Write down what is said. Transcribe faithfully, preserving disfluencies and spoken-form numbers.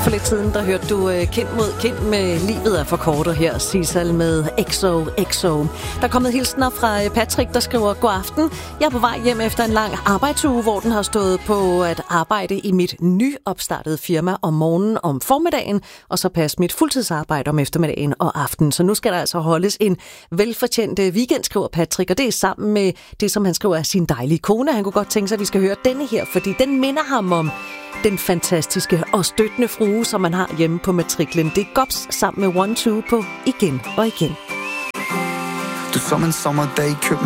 For lidt siden, der hørte du uh, Kind mod Kind med Livet er forkortet her, Sissal med X O X O. Der er kommet hilsner fra Patrick, der skriver: God aften. Jeg er på vej hjem efter en lang arbejdsuge, hvor den har stået på at arbejde i mit nyopstartede firma om morgenen om formiddagen, og så passe mit fuldtidsarbejde om eftermiddagen og aftenen. Så nu skal der altså holdes en velfortjent weekend, skriver Patrick, og det er sammen med det, som han skriver af sin dejlige kone. Han kunne godt tænke sig, at vi skal høre denne her, fordi den minder ham om den fantastiske og støttende frue, som man har hjemme på matriklen. Det er Gops sammen med One Two på Igen og Igen. Du som en sommerdag køb